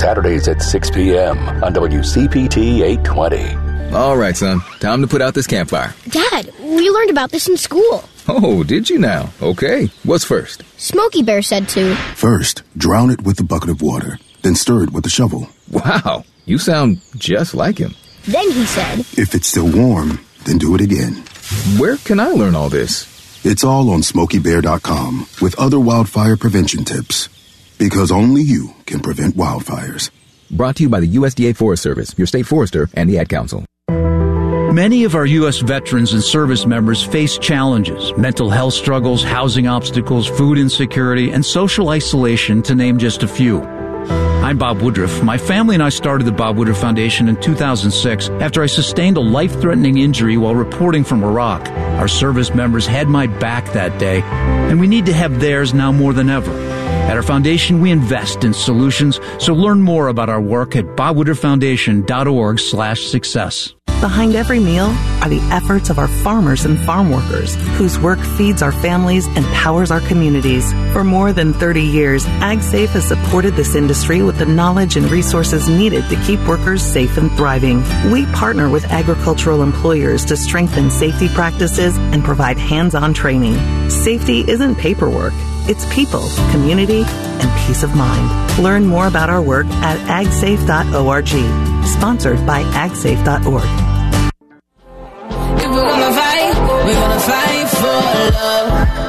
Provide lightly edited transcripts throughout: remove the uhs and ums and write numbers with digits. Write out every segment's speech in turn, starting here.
Saturdays at 6 p.m. on WCPT 820. All right, son. Time to put out this campfire. Dad, we learned about this in school. Oh, did you now? Okay. What's first? Smokey Bear said to. First, drown it with a bucket of water, then stir it with a shovel. Wow, you sound just like him. Then he said, If it's still warm, then do it again. Where can I learn all this? It's all on SmokeyBear.com with other wildfire prevention tips. Because only you can prevent wildfires. Brought to you by the USDA Forest Service, your state forester, and the Ad Council. Many of our U.S. veterans and service members face challenges, mental health struggles, housing obstacles, food insecurity, and social isolation, to name just a few. I'm Bob Woodruff. My family and I started the Bob Woodruff Foundation in 2006 after I sustained a life-threatening injury while reporting from Iraq. Our service members had my back that day, and we need to have theirs now more than ever. At our foundation, we invest in solutions, so learn more about our work at bobwoodrufffoundation.org/success. Behind every meal are the efforts of our farmers and farm workers, whose work feeds our families and powers our communities. For more than 30 years, AgSafe has supported this industry with the knowledge and resources needed to keep workers safe and thriving. We partner with agricultural employers to strengthen safety practices and provide hands-on training. Safety isn't paperwork. It's people, community, and peace of mind. Learn more about our work at agsafe.org. Sponsored by agsafe.org. If we're gonna fight for love.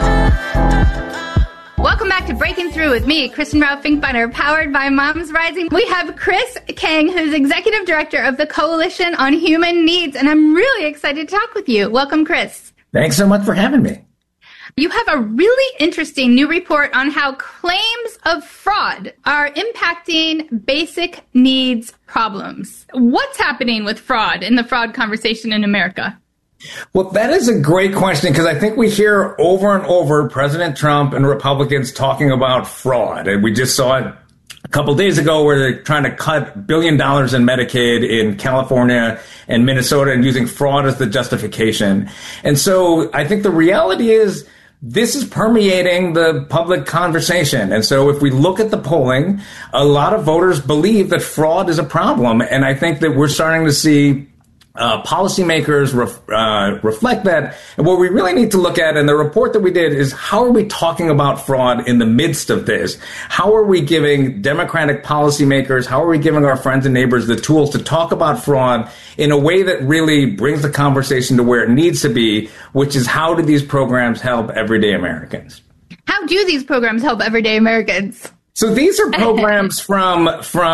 Welcome back to Breaking Through with me, Kristen Rao Finkbeiner, powered by Moms Rising. We have Chris Kang, who's Executive Director of the Coalition on Human Needs, and I'm really excited to talk with you. Welcome, Chris. Thanks so much for having me. You have a really interesting new report on how claims of fraud are impacting basic needs problems. What's happening with fraud in the fraud conversation in America? Well, that is a great question, because I think we hear over and over President Trump and Republicans talking about fraud. And we just saw it a couple days ago where they're trying to cut $1 billion in Medicaid in California and Minnesota and using fraud as the justification. And so I think the reality is, this is permeating the public conversation. And so if we look at the polling, a lot of voters believe that fraud is a problem. And I think that we're starting to see policymakers reflect that. And what we really need to look at in the report that we did is, how are we talking about fraud in the midst of this? How are we giving Democratic policymakers, how are we giving our friends and neighbors the tools to talk about fraud in a way that really brings the conversation to where it needs to be, which is, how do these programs help everyday Americans? How do these programs help everyday Americans? So these are programs from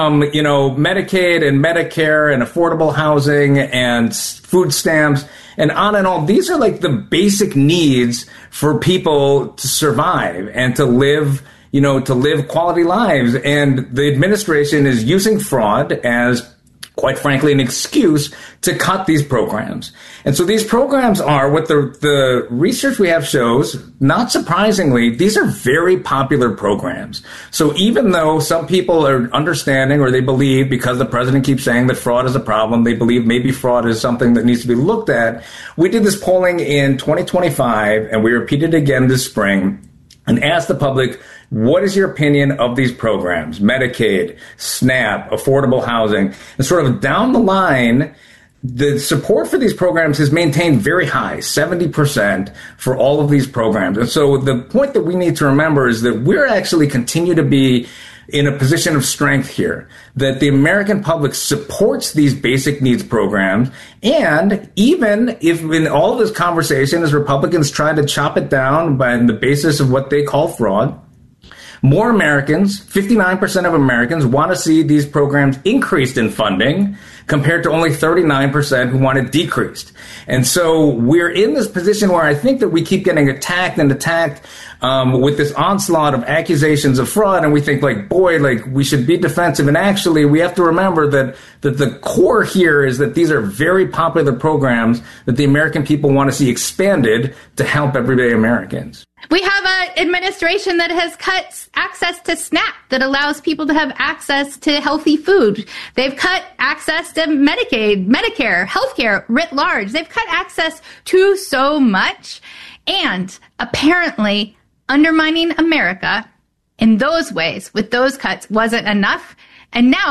Medicaid and Medicare and affordable housing and food stamps and on and on. These are like the basic needs for people to survive and to live quality lives. And the administration is using fraud as, quite frankly, an excuse to cut these programs. And so these programs are, what the research we have shows, not surprisingly, these are very popular programs. So even though some people are understanding, or they believe, because the president keeps saying that fraud is a problem, they believe maybe fraud is something that needs to be looked at. We did this polling in 2025, and we repeated it again this spring, and asked the public, what is your opinion of these programs? Medicaid, SNAP, affordable housing. And sort of down the line, the support for these programs has maintained very high, 70% for all of these programs. And so the point that we need to remember is that we're actually continue to be in a position of strength here, that the American public supports these basic needs programs. And even if in all of this conversation, as Republicans try to chop it down by the basis of what they call fraud, more Americans, 59% of Americans, want to see these programs increased in funding, compared to only 39% who want it decreased. And so we're in this position where I think that we keep getting attacked with this onslaught of accusations of fraud, and we think, we should be defensive. And actually, we have to remember that the core here is that these are very popular programs that the American people want to see expanded to help everyday Americans. We have an administration that has cut access to SNAP, that allows people to have access to healthy food. They've cut access to Medicaid, Medicare, healthcare writ large. They've cut access to so much. And apparently, undermining America in those ways with those cuts wasn't enough. And now